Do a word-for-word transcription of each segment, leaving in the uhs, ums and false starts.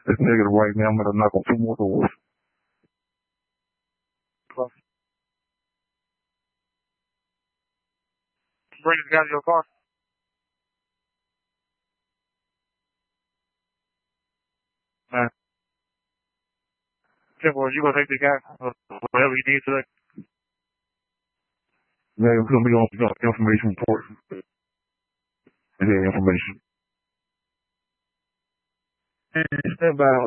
It's negative right now. I'm going to knock on two more doors. Bring this guy to your car. Man. Simple, you gonna take the guy, uh, whatever you need today? Yeah, it's gonna be on the information report. Yeah, information. Stand by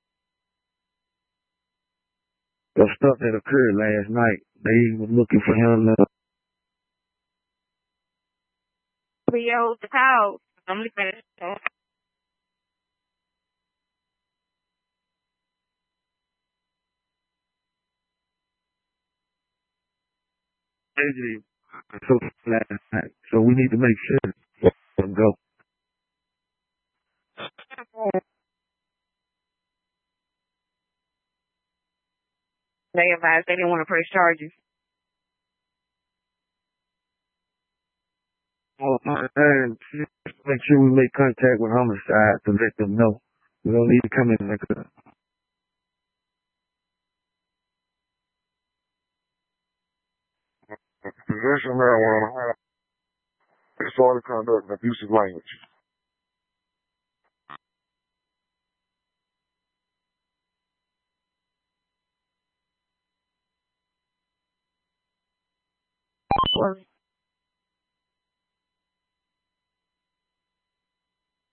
the stuff that occurred last night. They was looking for him. Uh, Leo, the cow. I'm looking at it. so last night. So we need to make sure let him go. They advised they didn't want to press charges. Well, and make sure we make contact with homicide to let them know. We don't need to come in like a possession of marijuana, disorderly conduct, and abusive language.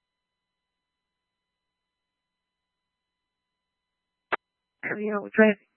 You know, traffic.